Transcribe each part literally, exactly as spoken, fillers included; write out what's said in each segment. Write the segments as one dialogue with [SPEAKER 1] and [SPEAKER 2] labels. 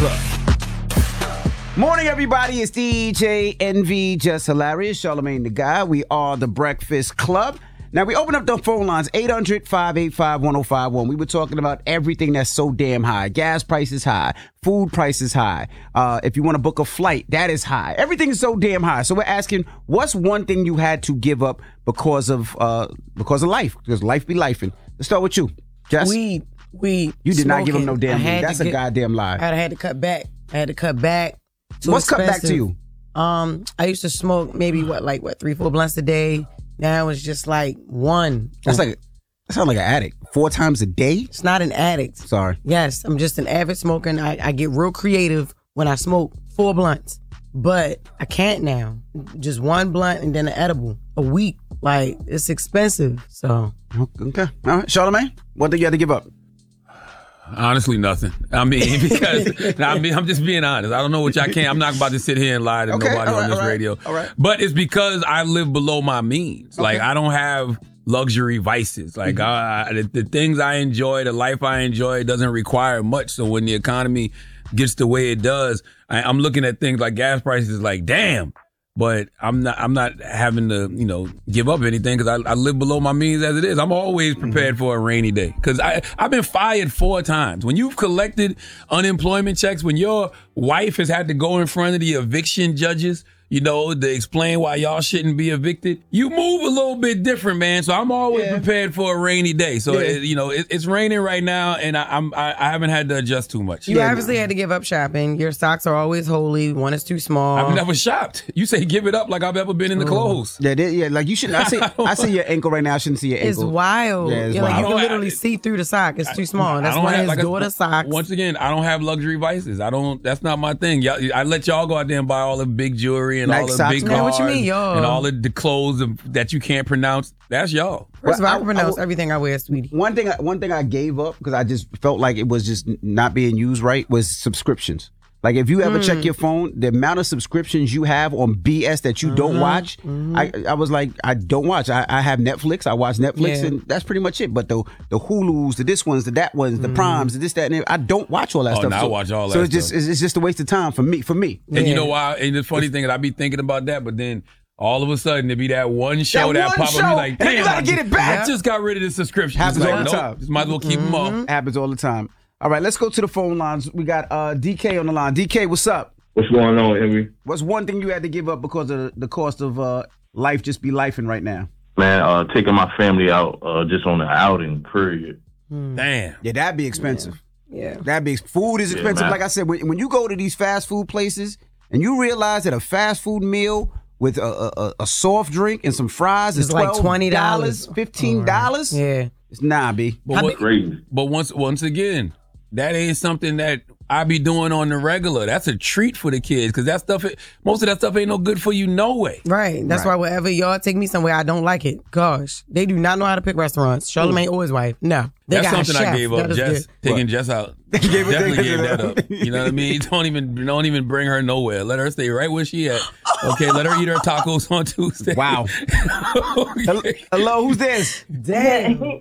[SPEAKER 1] Club.
[SPEAKER 2] Morning, everybody. It's D J Envy, Just Hilarious, Charlamagne the Guy. We are the Breakfast Club. Now, we open up the phone lines, eight hundred, five eight five, one oh five one. We were talking about everything that's so damn high. Gas prices high. Food prices high. Uh, if you want to book a flight, that is high. Everything is so damn high. So we're asking, what's one thing you had to give up because of uh, because of life? Because life be lifing. Let's start with you, Jess.
[SPEAKER 3] Weed. Weed.
[SPEAKER 2] You did
[SPEAKER 3] smoking.
[SPEAKER 2] not give him no damn
[SPEAKER 3] I had
[SPEAKER 2] weed. That's
[SPEAKER 3] to
[SPEAKER 2] a
[SPEAKER 3] get,
[SPEAKER 2] goddamn lie.
[SPEAKER 3] I had to cut back. I had to cut back. Too
[SPEAKER 2] What's cut
[SPEAKER 3] expensive.
[SPEAKER 2] back to you?
[SPEAKER 3] Um, I used to smoke maybe what, like what, three, four blunts a day. Now it's just like one.
[SPEAKER 2] That's like that sounds like an addict. Four times a day?
[SPEAKER 3] It's not an addict.
[SPEAKER 2] Sorry.
[SPEAKER 3] Yes, I'm just an avid smoker, and I, I get real creative when I smoke four blunts. But I can't now. Just one blunt and then an edible a week. Like, it's expensive. So
[SPEAKER 2] okay, all right, Charlamagne, what did you have to give up?
[SPEAKER 1] Honestly, nothing. I mean, because I mean, I'm just being honest. I don't know what y'all can. I'm not about to sit here and lie to
[SPEAKER 2] Okay,
[SPEAKER 1] nobody
[SPEAKER 2] all right,
[SPEAKER 1] on this
[SPEAKER 2] all right,
[SPEAKER 1] radio.
[SPEAKER 2] all right.
[SPEAKER 1] But it's because I live below my means.
[SPEAKER 2] Okay.
[SPEAKER 1] Like, I don't have luxury vices. Like,
[SPEAKER 2] Mm-hmm.
[SPEAKER 1] I, I, the, the things I enjoy, the life I enjoy, doesn't require much. So when the economy gets the way it does, I, I'm looking at things like gas prices. Like, damn. But I'm not. I'm not having to, you know, give up anything because I, I live below my means as it is. I'm always prepared for a rainy day because I I've been fired four times. When you've collected unemployment checks, when your wife has had to go in front of the eviction judges, you know, to explain why y'all shouldn't be evicted, you move a little bit different, man. So I'm always
[SPEAKER 2] Yeah.
[SPEAKER 1] prepared for a rainy day. So
[SPEAKER 2] Yeah.
[SPEAKER 1] it, you know, it, it's raining right now, and I, I'm I, I haven't had to adjust too much.
[SPEAKER 3] you obviously had to give up shopping. Your socks are always holy. One is too small.
[SPEAKER 1] I've never shopped. You say give it up like I've ever been in the clothes.
[SPEAKER 2] Yeah, they, yeah, like you shouldn't. I see, I see your ankle right now. I shouldn't see your
[SPEAKER 3] It's
[SPEAKER 2] ankle.
[SPEAKER 3] wild.
[SPEAKER 2] Yeah, it's
[SPEAKER 3] You're like,
[SPEAKER 2] wild.
[SPEAKER 3] you
[SPEAKER 1] I
[SPEAKER 3] can
[SPEAKER 1] don't-
[SPEAKER 3] literally
[SPEAKER 1] I-
[SPEAKER 3] see through the sock. It's too small.
[SPEAKER 1] I
[SPEAKER 3] That's
[SPEAKER 1] don't
[SPEAKER 3] one of
[SPEAKER 1] have-
[SPEAKER 3] his
[SPEAKER 1] like I-
[SPEAKER 3] daughter's socks.
[SPEAKER 1] Once again, I don't have luxury vices. I don't. That's not my thing. Y'all, I let y'all go out there and buy all the big jewelry and
[SPEAKER 2] Nike
[SPEAKER 1] all the
[SPEAKER 2] socks,
[SPEAKER 1] big
[SPEAKER 2] man.
[SPEAKER 1] cars
[SPEAKER 3] What you mean, y'all?
[SPEAKER 1] and all the, the clothes that you can't pronounce. That's y'all.
[SPEAKER 3] First of
[SPEAKER 2] Well,
[SPEAKER 3] all, I
[SPEAKER 2] I-
[SPEAKER 3] can pronounce
[SPEAKER 2] I-
[SPEAKER 3] everything I wear, sweetie.
[SPEAKER 2] One thing, I- one thing I gave up because I just felt like it was just not being used right was subscriptions. Like if you ever check your phone, the amount of subscriptions you have on B S that you don't watch, I I was like, I don't watch. I, I have Netflix. I watch Netflix,
[SPEAKER 3] Yeah.
[SPEAKER 2] and that's pretty much it. But the the Hulus, the this ones, the that ones, the Primes, the this that, and I don't watch all that
[SPEAKER 1] Oh,
[SPEAKER 2] stuff.
[SPEAKER 1] no, I
[SPEAKER 2] so,
[SPEAKER 1] watch all
[SPEAKER 2] So
[SPEAKER 1] that
[SPEAKER 2] it's just
[SPEAKER 1] stuff.
[SPEAKER 2] it's, it's just a waste of time for me. For me,
[SPEAKER 1] And you
[SPEAKER 3] Yeah.
[SPEAKER 1] know why? And the funny thing is, I be thinking about that, but then all of a sudden there be that one show
[SPEAKER 2] That
[SPEAKER 1] that,
[SPEAKER 2] one
[SPEAKER 1] pop up.
[SPEAKER 2] show,
[SPEAKER 1] You like,
[SPEAKER 2] and then you
[SPEAKER 1] damn,
[SPEAKER 2] gotta
[SPEAKER 1] I
[SPEAKER 2] get
[SPEAKER 1] just-
[SPEAKER 2] it back.
[SPEAKER 1] I just got rid of the subscription.
[SPEAKER 2] Happens
[SPEAKER 1] It's like,
[SPEAKER 2] all the
[SPEAKER 1] nope,
[SPEAKER 2] time.
[SPEAKER 1] just might as well keep them off.
[SPEAKER 2] happens all the time. All right, let's go to the phone lines. We got uh, D K on the line. D K, what's up?
[SPEAKER 4] What's going on, Henry?
[SPEAKER 2] What's one thing you had to give up because of the cost of uh, life just be lifing right now?
[SPEAKER 4] Man, uh, taking my family out uh, just on an outing, period.
[SPEAKER 1] Damn.
[SPEAKER 2] Yeah, that'd be expensive.
[SPEAKER 3] Yeah.
[SPEAKER 2] That'd be food is
[SPEAKER 4] Yeah,
[SPEAKER 2] expensive.
[SPEAKER 4] man.
[SPEAKER 2] Like I said, when, when you go to these fast food places and you realize that a fast food meal with a, a, a soft drink and some fries is
[SPEAKER 3] It's like
[SPEAKER 2] twelve
[SPEAKER 3] twenty dollars.
[SPEAKER 2] fifteen dollars.
[SPEAKER 3] Yeah.
[SPEAKER 2] It's nah, B.
[SPEAKER 1] But, what,
[SPEAKER 4] Crazy.
[SPEAKER 1] but once once again, that ain't something that I be doing on the regular. That's a treat for the kids because that stuff, most of that stuff ain't no good for you no way.
[SPEAKER 3] Right. That's
[SPEAKER 2] Right.
[SPEAKER 3] why wherever y'all take me somewhere, I don't like it. Gosh, they do not know how to pick restaurants. Charlamagne or his wife. No. They
[SPEAKER 1] That's
[SPEAKER 3] got a
[SPEAKER 1] something I
[SPEAKER 3] chef.
[SPEAKER 1] gave
[SPEAKER 3] That
[SPEAKER 1] up.
[SPEAKER 3] is
[SPEAKER 1] Jess,
[SPEAKER 3] good.
[SPEAKER 1] taking Jess out.
[SPEAKER 2] Gave it-
[SPEAKER 1] Definitely
[SPEAKER 2] gave
[SPEAKER 1] gave
[SPEAKER 2] it
[SPEAKER 1] that
[SPEAKER 2] up.
[SPEAKER 1] up. You know what I mean? Don't even don't even bring her nowhere. Let her stay right where she at. Okay, let her eat her tacos on Tuesday.
[SPEAKER 2] Wow.
[SPEAKER 1] Okay.
[SPEAKER 2] Hello, who's this?
[SPEAKER 3] Damn.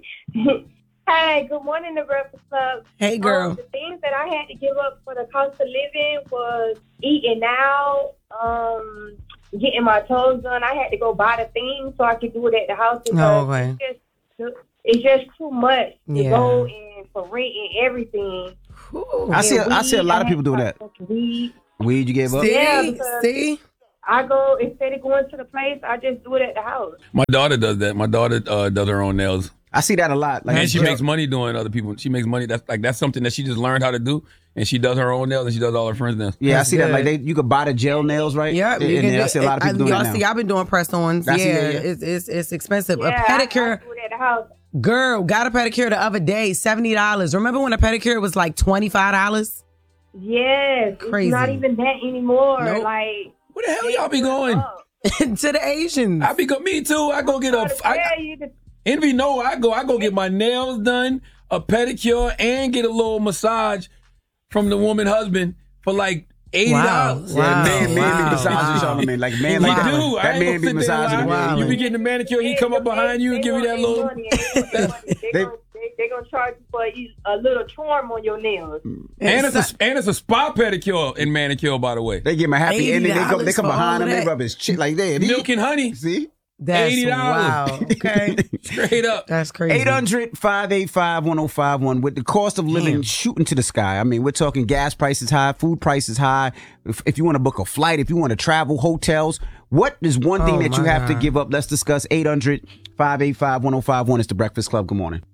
[SPEAKER 5] Hey, good morning, the Breakfast Club.
[SPEAKER 3] Hey, girl.
[SPEAKER 5] Um, the things that I had to give up for the cost of living was eating out, um, getting my toes done. I had to go buy the things so I could do it at the house because
[SPEAKER 3] Oh, okay.
[SPEAKER 5] it's, just, it's just too much to
[SPEAKER 3] Yeah.
[SPEAKER 5] go and for rent and everything.
[SPEAKER 3] Ooh.
[SPEAKER 2] I see. I see a
[SPEAKER 5] weed,
[SPEAKER 2] lot of
[SPEAKER 5] I
[SPEAKER 2] people doing
[SPEAKER 5] had
[SPEAKER 2] that.
[SPEAKER 5] to Weed.
[SPEAKER 2] Weed, you gave up?
[SPEAKER 3] See?
[SPEAKER 5] Yeah, because-
[SPEAKER 3] See?
[SPEAKER 5] I go, instead of going to the place, I just do it at the house.
[SPEAKER 1] My daughter does that. My daughter uh, does her own nails.
[SPEAKER 2] I see that a lot. Like
[SPEAKER 1] And she
[SPEAKER 2] yeah.
[SPEAKER 1] makes money doing other people. She makes money. That's like that's something that she just learned how to do. And she does her own nails and she does all her friends' nails.
[SPEAKER 2] Yeah,
[SPEAKER 3] That's
[SPEAKER 2] I see that.
[SPEAKER 3] good.
[SPEAKER 2] Like they, you could buy the gel nails, right?
[SPEAKER 3] Yeah,
[SPEAKER 2] and,
[SPEAKER 3] you
[SPEAKER 2] and
[SPEAKER 3] can
[SPEAKER 2] I
[SPEAKER 3] do-
[SPEAKER 2] see a lot of people
[SPEAKER 3] I-
[SPEAKER 2] doing
[SPEAKER 3] y'all
[SPEAKER 2] that
[SPEAKER 3] see,
[SPEAKER 2] now.
[SPEAKER 3] I've been doing press-ons.
[SPEAKER 2] That's-
[SPEAKER 3] Yeah,
[SPEAKER 2] yeah, yeah.
[SPEAKER 3] It's, it's it's expensive.
[SPEAKER 5] Yeah,
[SPEAKER 3] a
[SPEAKER 5] I, I
[SPEAKER 3] pedicure,
[SPEAKER 5] do it at the house.
[SPEAKER 3] girl, got a pedicure the other day, seventy dollars. Remember when a pedicure was like twenty-five dollars?
[SPEAKER 5] Yes,
[SPEAKER 3] Crazy.
[SPEAKER 5] it's not even that anymore.
[SPEAKER 3] Nope.
[SPEAKER 5] Like,
[SPEAKER 1] Where the hell y'all be going?
[SPEAKER 3] To the Asians.
[SPEAKER 1] I be go. Me too. I go get a. I,
[SPEAKER 5] yeah, you just,
[SPEAKER 1] Envy, no, I go. I go get my nails done, a pedicure, and get a little massage from the woman husband for like eighty dollars.
[SPEAKER 3] Wow.
[SPEAKER 2] Yeah, man, man
[SPEAKER 3] Wow.
[SPEAKER 2] be massaging
[SPEAKER 3] Wow.
[SPEAKER 2] Charlamagne. Like man,
[SPEAKER 1] You
[SPEAKER 2] like that.
[SPEAKER 1] do. I
[SPEAKER 2] That
[SPEAKER 1] ain't
[SPEAKER 2] man
[SPEAKER 1] gonna
[SPEAKER 2] be
[SPEAKER 1] sit there and
[SPEAKER 2] massaging.
[SPEAKER 1] lie.
[SPEAKER 2] the
[SPEAKER 3] Wow.
[SPEAKER 1] You
[SPEAKER 2] man.
[SPEAKER 1] be getting the manicure, he come up behind you and give you that little.
[SPEAKER 5] They,
[SPEAKER 2] They-
[SPEAKER 5] they, go, they they're gonna charge you for a, a little charm on your nails.
[SPEAKER 1] And it's, a, and it's a spa pedicure and manicure, by the way.
[SPEAKER 2] They give him a happy ending. They come, they come behind him. They rub his shit like that.
[SPEAKER 1] Milk and honey.
[SPEAKER 2] See?
[SPEAKER 3] That's
[SPEAKER 1] eighty dollars.
[SPEAKER 3] wow. Okay.
[SPEAKER 1] Straight up.
[SPEAKER 3] That's crazy.
[SPEAKER 2] eight hundred, five eight five, one oh five one. With the cost of living
[SPEAKER 3] Damn.
[SPEAKER 2] shooting to the sky. I mean, we're talking gas prices high, food prices high. If, if you want to book a flight, if you want to travel, hotels, what is one thing
[SPEAKER 3] Oh,
[SPEAKER 2] that you
[SPEAKER 3] my
[SPEAKER 2] have to
[SPEAKER 3] God.
[SPEAKER 2] give up? Let's discuss. eight hundred, five eight five, one oh five one. It's the Breakfast Club. Good morning.